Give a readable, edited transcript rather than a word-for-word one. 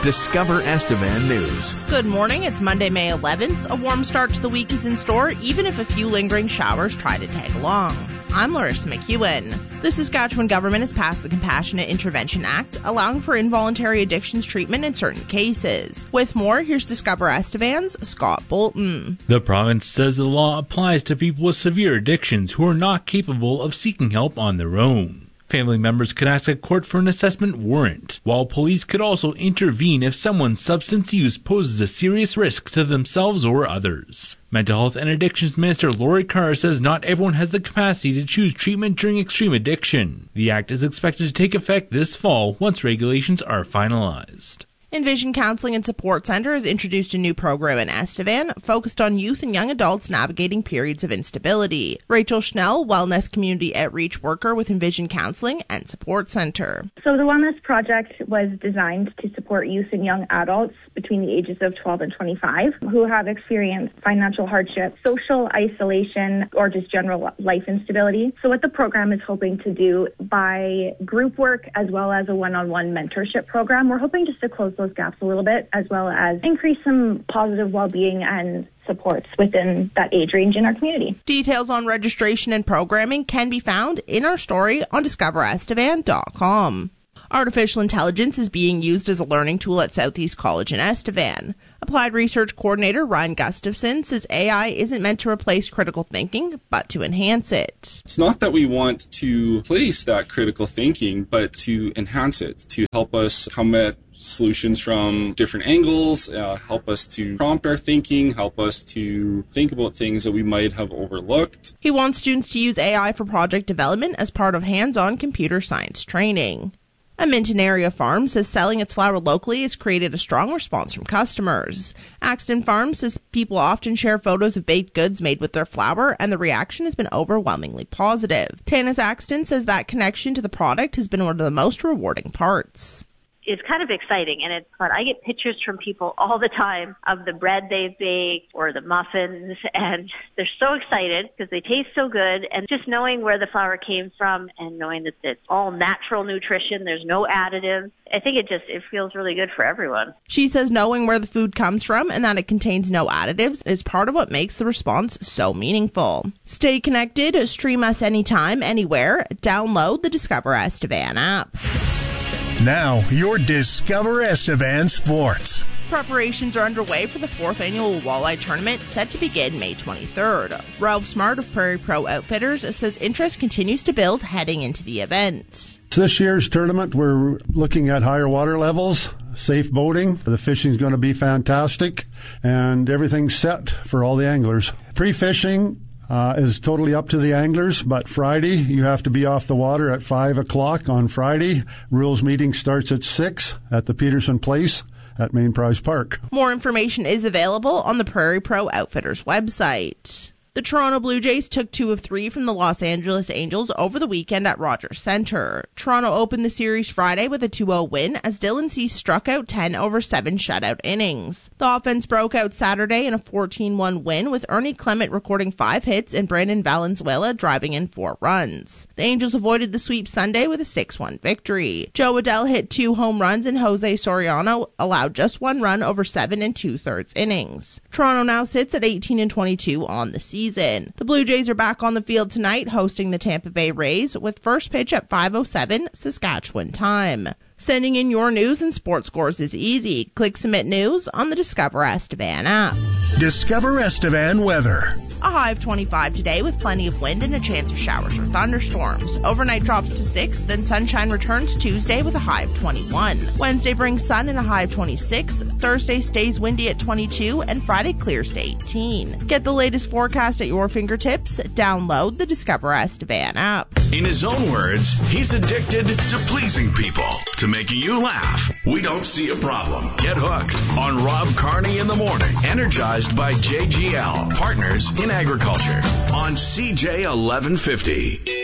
Discover Estevan News. Good morning. It's Monday, May 11th. A warm start to the week is in store, even if a few lingering showers try to tag along. I'm Larissa McEwen. The Saskatchewan government has passed the Compassionate Intervention Act, allowing for involuntary addictions treatment in certain cases. With more, here's Discover Estevan's Scott Bolton. The province says the law applies to people with severe addictions who are not capable of seeking help on their own. Family members could ask a court for an assessment warrant, while police could also intervene if someone's substance use poses a serious risk to themselves or others. Mental Health and Addictions Minister Lori Carr says not everyone has the capacity to choose treatment during extreme addiction. The act is expected to take effect this fall once regulations are finalized. Envision Counseling and Support Centre has introduced a new program in Estevan focused on youth and young adults navigating periods of instability. Rachel Schnell, Wellness Community Outreach Worker with Envision Counseling and Support Centre. So the Wellness Project was designed to support youth and young adults between the ages of 12 and 25 who have experienced financial hardship, social isolation, or just general life instability. So what the program is hoping to do by group work as well as a one-on-one mentorship program, we're hoping just to close those gaps a little bit, as well as increase some positive well-being and supports within that age range in our community. Details on registration and programming can be found in our story on discoverestevan.com. Artificial intelligence is being used as a learning tool at Southeast College in Estevan. Applied Research Coordinator Ryan Gustafson says AI isn't meant to replace critical thinking, but to enhance it. It's not that we want to replace that critical thinking, but to enhance it, to help us come at solutions from different angles, help us to prompt our thinking, help us to think about things that we might have overlooked. He wants students to use AI for project development as part of hands-on computer science training. A Minton area farm says selling its flour locally has created a strong response from customers. Axton Farm says people often share photos of baked goods made with their flour, and the reaction has been overwhelmingly positive. Tanis Axton says that connection to the product has been one of the most rewarding parts. It's kind of exciting, and it's fun. I get pictures from people all the time of the bread they've baked or the muffins, and they're so excited because they taste so good, and just knowing where the flour came from and knowing that it's all natural nutrition, there's no additives. I think it feels really good for everyone. She says knowing where the food comes from and that it contains no additives is part of what makes the response so meaningful. Stay connected, stream us anytime, anywhere. Download the Discover Estevan app. Now, your Discover Estevan Sports. Preparations are underway for the 4th annual Walleye Tournament, set to begin May 23rd. Ralph Smart of Prairie Pro Outfitters says interest continues to build heading into the event. This year's tournament, we're looking at higher water levels, safe boating. The fishing's going to be fantastic, and everything's set for all the anglers. Pre-fishing is totally up to the anglers, but Friday, you have to be off the water at 5 o'clock on Friday. Rules meeting starts at 6 at the Peterson Place at Main Prize Park. More information is available on the Prairie Pro Outfitters website. The Toronto Blue Jays took 2 of 3 from the Los Angeles Angels over the weekend at Rogers Centre. Toronto opened the series Friday with a 2-0 win as Dylan Cease struck out 10 over 7 shutout innings. The offense broke out Saturday in a 14-1 win with Ernie Clement recording 5 hits and Brandon Valenzuela driving in 4 runs. The Angels avoided the sweep Sunday with a 6-1 victory. Joe Adell hit 2 home runs and Jose Soriano allowed just 1 run over 7 2/3 innings. Toronto now sits at 18-22 on the season. The Blue Jays are back on the field tonight hosting the Tampa Bay Rays with first pitch at 5:07 Saskatchewan time. Sending in your news and sports scores is easy. Click Submit News on the Discover Estevan app. Discover Estevan weather. A high of 25 today with plenty of wind and a chance of showers or thunderstorms. Overnight drops to 6, then sunshine returns Tuesday with a high of 21. Wednesday brings sun and a high of 26. Thursday stays windy at 22, and Friday clears to 18. Get the latest forecast at your fingertips. Download the Discover Estevan app. In his own words, he's addicted to pleasing people, to making you laugh. We don't see a problem. Get hooked on Rob Carney in the morning. Energized by JGL, partners in agriculture, on CJ 1150.